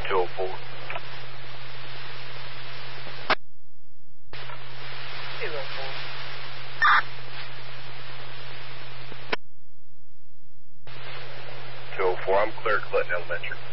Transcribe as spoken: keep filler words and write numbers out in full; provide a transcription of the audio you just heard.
two oh four. two oh four. two oh four, I'm clear, Clinton Elementary.